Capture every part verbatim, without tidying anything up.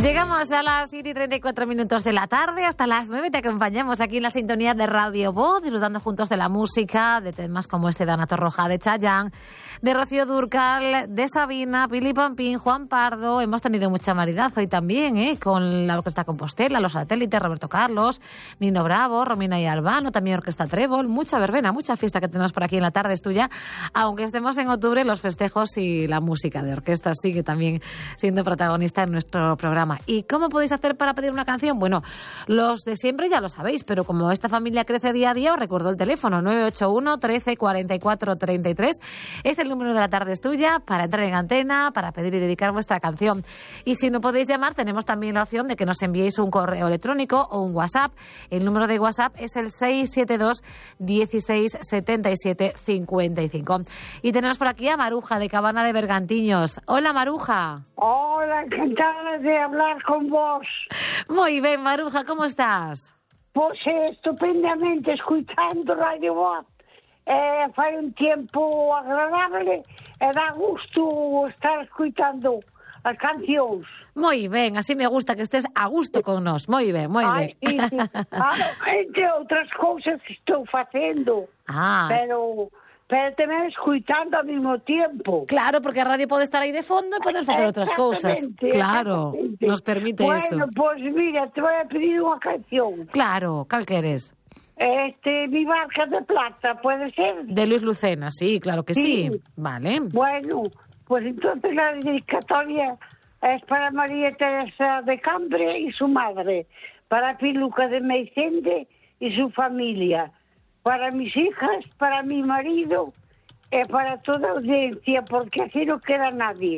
Llegamos a las siete y treinta y cuatro minutos de la tarde, hasta las nueve te acompañamos aquí en la sintonía de Radio Voz, disfrutando juntos de la música, de temas como este de Ana Torroja, de Chayanne, de Rocío Dúrcal, de Sabina, Pili Pampín, Juan Pardo. Hemos tenido mucha variedad hoy también, ¿eh? Con la Orquesta Compostela, Los Satélites, Roberto Carlos, Nino Bravo, Romina y Albano, también Orquesta Trébol, mucha verbena, mucha fiesta que tenemos por aquí en la tarde es tuya, aunque estemos en octubre, los festejos y la música de orquesta sigue también siendo protagonista en nuestro programa. ¿Y cómo podéis hacer para pedir una canción? Bueno, los de siempre ya lo sabéis, pero como esta familia crece día a día, os recuerdo el teléfono nueve ocho uno, trece, cuarenta y cuatro, treinta y tres. Es el número de la tarde es tuya para entrar en antena, para pedir y dedicar vuestra canción. Y si no podéis llamar, tenemos también la opción de que nos enviéis un correo electrónico o un WhatsApp. El número de WhatsApp es el seis siete dos, dieciséis, setenta y siete, cincuenta y cinco. Y tenemos por aquí a Maruja, de Cabana de Bergantiños. Hola, Maruja. Hola, encantada de hablar con vos. Muy bien, Maruja, ¿cómo estás? Pues eh, estupendamente, escuchando Radio Voz. Eh, fai un tiempo agradable e dá gusto estar escuchando as cancións. Moi ben, así me gusta que estés a gusto con nós. Moi ben, moi ben. Ai, sí, sí. Ah, entre outras cousas que estou facendo. Ah. Pero... pero tamén escuitando ao mesmo tempo. Claro, porque a radio pode estar aí de fondo e podemos facer outras cousas. Claro, nos permite bueno, eso. Bueno, pois pues mira, te voy a pedir unha canción. Claro, cal queres? Este, Mi barca de plata, ¿puede ser? De Luis Lucena, sí, claro que sí. sí. Vale. Bueno, pues entonces la dedicatoria es para María Teresa de Cambre y su madre, para Piluca de Meicende y su familia, para mis hijas, para mi marido y para toda audiencia, porque así no queda nadie.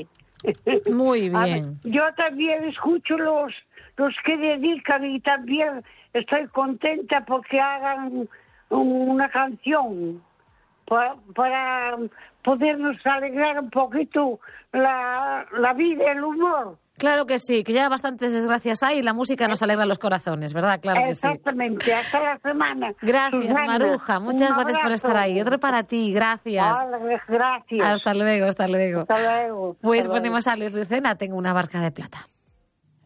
Muy bien. Ver, yo también escucho los, los que dedican y también estoy contenta porque hagan una canción para, para podernos alegrar un poquito la, la vida y el humor. Claro que sí, que ya bastantes desgracias hay y la música nos alegra los corazones, ¿verdad? Claro que sí. Exactamente, hasta la semana. Gracias, Susana, Maruja, muchas gracias por estar ahí. Otro para ti, gracias. Hola, gracias. Hasta luego, hasta luego. Hasta luego. Pues hasta ponemos luego. a Luis Lucena, Tengo una barca de plata.